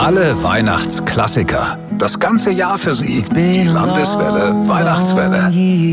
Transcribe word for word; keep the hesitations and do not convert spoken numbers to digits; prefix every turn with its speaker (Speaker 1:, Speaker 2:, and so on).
Speaker 1: Alle Weihnachtsklassiker. Das ganze Jahr für Sie. Die Landeswelle Weihnachtswelle.